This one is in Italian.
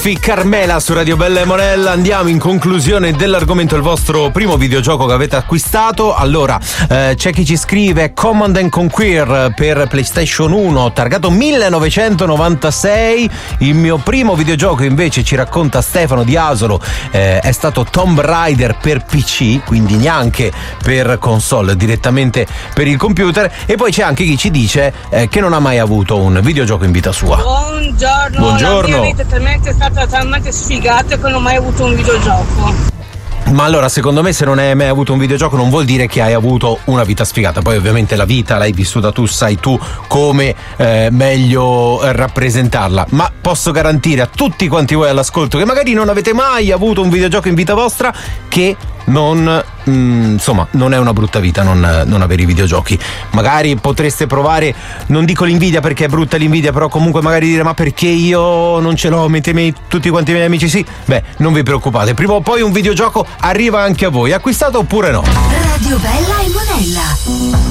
Raffi, Carmela su Radio Bella e Monella. Andiamo in conclusione dell'argomento, il vostro primo videogioco che avete acquistato. Allora, c'è chi ci scrive Command and Conquer per PlayStation 1, targato 1996. Il mio primo videogioco invece, ci racconta Stefano di Asolo, è stato Tomb Raider per PC, quindi neanche per console, direttamente per il computer. E poi c'è anche chi ci dice che non ha mai avuto un videogioco in vita sua. Buongiorno. La mia vita è stata talmente sfigata che non ho mai avuto un videogioco. Ma allora, secondo me, se non hai mai avuto un videogioco non vuol dire che hai avuto una vita sfigata. Poi ovviamente la vita l'hai vissuta tu, sai tu come meglio rappresentarla. Ma posso garantire a tutti quanti voi all'ascolto che magari non avete mai avuto un videogioco in vita vostra che non è una brutta vita non avere i videogiochi. Magari potreste provare, non dico l'invidia perché è brutta l'invidia, però comunque magari dire ma perché io non ce l'ho mentre tutti quanti i miei amici sì. Beh, non vi preoccupate, prima o poi un videogioco arriva anche a voi, acquistato oppure no. Radio Bella e Monella.